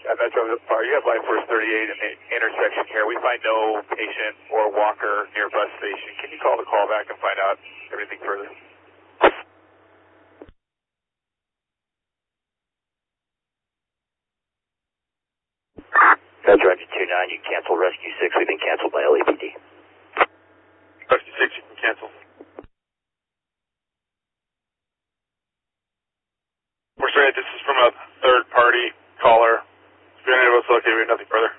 Metro Fire, you have Life Force 38 in the intersection here. We find no patient or walker near bus station. Can you call the callback and find out everything further? Metro Engine 29, you can cancel Rescue 6. We've been canceled by LAPD. Rescue 6, you can cancel. We're sorry, this is from a third-party caller. If you're unable to locate, we have nothing further.